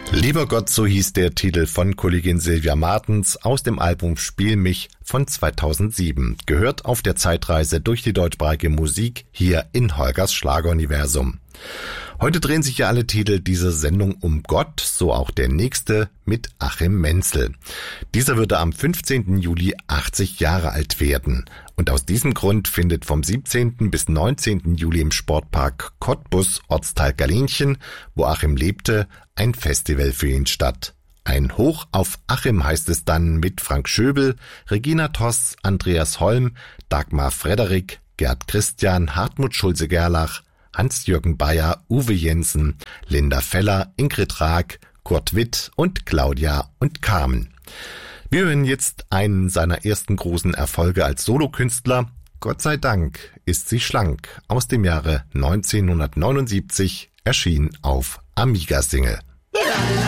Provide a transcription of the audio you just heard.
Lieber Gott, so hieß der Titel von Kollegin Silvia Martens aus dem Album Spiel mich von 2007. Gehört auf der Zeitreise durch die deutschsprachige Musik hier in Holgers Schlageruniversum. Heute drehen sich ja alle Titel dieser Sendung um Gott, so auch der nächste mit Achim Mentzel. Dieser würde am 15. Juli 80 Jahre alt werden. Und aus diesem Grund findet vom 17. bis 19. Juli im Sportpark Cottbus, Ortsteil Galenchen, wo Achim lebte, ein Festival für ihn statt. Ein Hoch auf Achim heißt es dann mit Frank Schöbel, Regina Toss, Andreas Holm, Dagmar Frederik, Gerd Christian, Hartmut Schulze-Gerlach, Hans-Jürgen Bayer, Uwe Jensen, Linda Feller, Ingrid Raag, Kurt Witt und Claudia und Carmen. Wir hören jetzt einen seiner ersten großen Erfolge als Solokünstler. Gott sei Dank ist sie schlank, aus dem Jahre 1979, erschien auf Amiga Single.